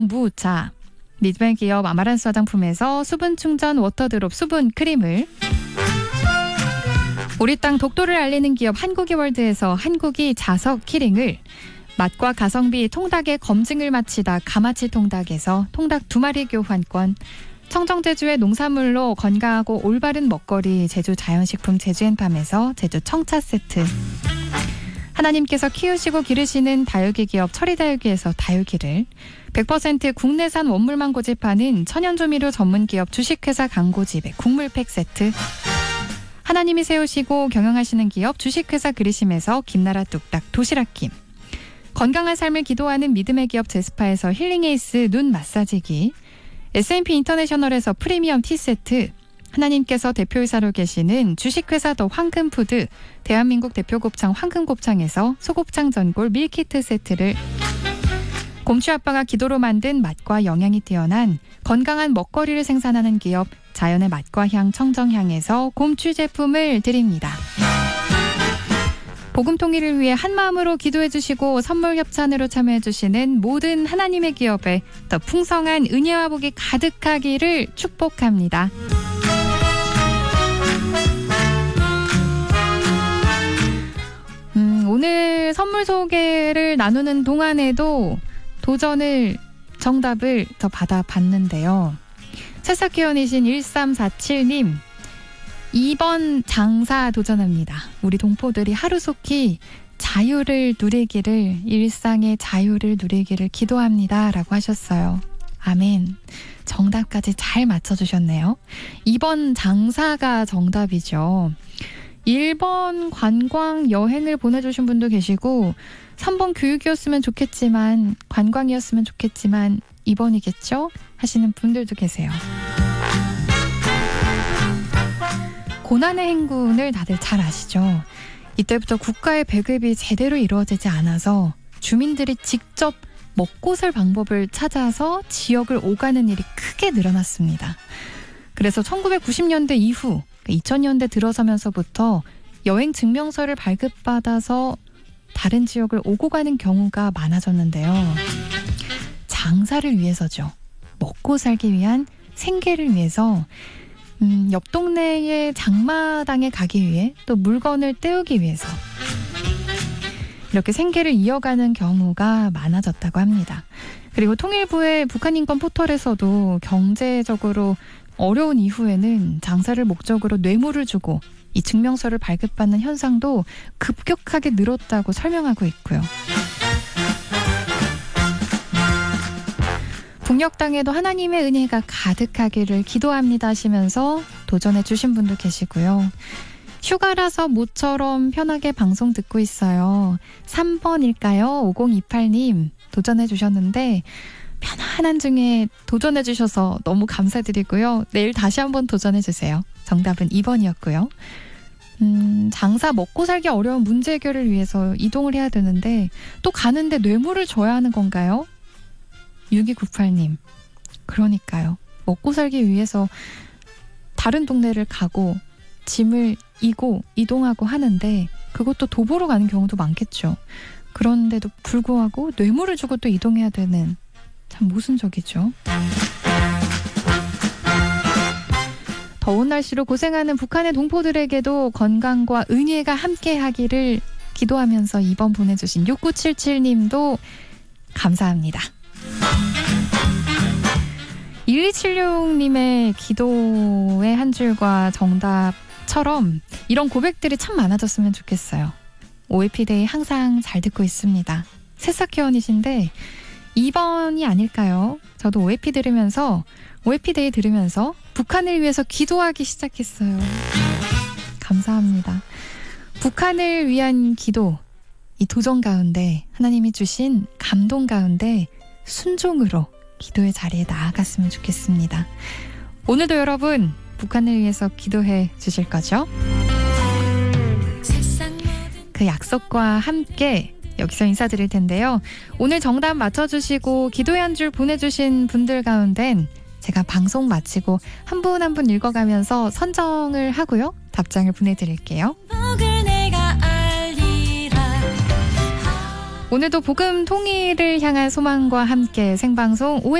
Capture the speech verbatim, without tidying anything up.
무자 믿음의 기업 아마란스 화장품에서 수분 충전 워터드롭 수분 크림을, 우리 땅 독도를 알리는 기업 한국이 월드에서 한국이 자석 키링을, 맛과 가성비 통닭의 검증을 마치다 가마치 통닭에서 통닭 두 마리 교환권, 청정제주의 농산물로 건강하고 올바른 먹거리 제주 자연식품 제주앤팜에서 제주 청차 세트, 하나님께서 키우시고 기르시는 다육이 기업 철이다육이에서 다육이를, 백 퍼센트 국내산 원물만 고집하는 천연조미료 전문기업 주식회사 광고집의 국물팩 세트, 하나님이 세우시고 경영하시는 기업 주식회사 그리심에서 김나라 뚝딱 도시락김, 건강한 삶을 기도하는 믿음의 기업 제스파에서 힐링에이스 눈 마사지기, 에스앤피 인터내셔널에서 프리미엄 티세트, 하나님께서 대표이사로 계시는 주식회사 더 황금푸드 대한민국 대표곱창 황금곱창에서 소곱창 전골 밀키트 세트를, 곰취 아빠가 기도로 만든 맛과 영양이 뛰어난 건강한 먹거리를 생산하는 기업 자연의 맛과 향 청정향에서 곰취 제품을 드립니다. 복음 통일을 위해 한마음으로 기도해 주시고 선물 협찬으로 참여해 주시는 모든 하나님의 기업에 더 풍성한 은혜와 복이 가득하기를 축복합니다. 음, 오늘 선물 소개를 나누는 동안에도 도전을, 정답을 더 받아봤는데요. 새싹회원이신 일삼사칠님, 이 번 장사 도전합니다. 우리 동포들이 하루속히 자유를 누리기를, 일상의 자유를 누리기를 기도합니다. 라고 하셨어요. 아멘. 정답까지 잘 맞춰주셨네요. 이 번 장사가 정답이죠. 일 번 관광 여행을 보내주신 분도 계시고, 삼 번 교육이었으면 좋겠지만, 관광이었으면 좋겠지만 이 번이겠죠? 하시는 분들도 계세요. 고난의 행군을 다들 잘 아시죠? 이때부터 국가의 배급이 제대로 이루어지지 않아서 주민들이 직접 먹고 살 방법을 찾아서 지역을 오가는 일이 크게 늘어났습니다. 그래서 천구백구십 년대 이후 이천 년대 들어서면서부터 여행 증명서를 발급받아서 다른 지역을 오고 가는 경우가 많아졌는데요. 장사를 위해서죠. 먹고 살기 위한, 생계를 위해서, 음, 옆 동네의 장마당에 가기 위해, 또 물건을 떼우기 위해서 이렇게 생계를 이어가는 경우가 많아졌다고 합니다. 그리고 통일부의 북한 인권 포털에서도 경제적으로 어려운 이후에는 장사를 목적으로 뇌물을 주고 이 증명서를 발급받는 현상도 급격하게 늘었다고 설명하고 있고요. 북녘 땅에도 하나님의 은혜가 가득하기를 기도합니다 하시면서 도전해 주신 분도 계시고요. 휴가라서 모처럼 편하게 방송 듣고 있어요. 삼 번일까요? 오공이팔님 도전해 주셨는데 편안한 중에 도전해 주셔서 너무 감사드리고요. 내일 다시 한번 도전해 주세요. 정답은 이 번이었고요. 음, 장사 먹고 살기 어려운 문제 해결을 위해서 이동을 해야 되는데 또 가는데 뇌물을 줘야 하는 건가요? 육이구팔님 그러니까요. 먹고 살기 위해서 다른 동네를 가고 짐을 이고 이동하고 하는데 그것도 도보로 가는 경우도 많겠죠. 그런데도 불구하고 뇌물을 주고 또 이동해야 되는, 참 모순적이죠. 더운 날씨로 고생하는 북한의 동포들에게도 건강과 은혜가 함께하기를 기도하면서 이 번 보내주신 육구칠칠님도 감사합니다. 일이칠육님의 기도의 한 줄과 정답처럼 이런 고백들이 참 많아졌으면 좋겠어요. 오에피데이 항상 잘 듣고 있습니다. 새싹회원이신데 이 번이 아닐까요? 저도 오에피 들으면서, 오에피데이 들으면서 북한을 위해서 기도하기 시작했어요. 감사합니다. 북한을 위한 기도, 이 도전 가운데 하나님이 주신 감동 가운데 순종으로 기도의 자리에 나아갔으면 좋겠습니다. 오늘도 여러분 북한을 위해서 기도해 주실 거죠? 그 약속과 함께 여기서 인사드릴 텐데요. 오늘 정답 맞춰주시고 기도의 한 줄 보내주신 분들 가운데는 제가 방송 마치고 한 분 한 분 읽어가면서 선정을 하고요. 답장을 보내드릴게요. 오늘도 복음 통일을 향한 소망과 함께 생방송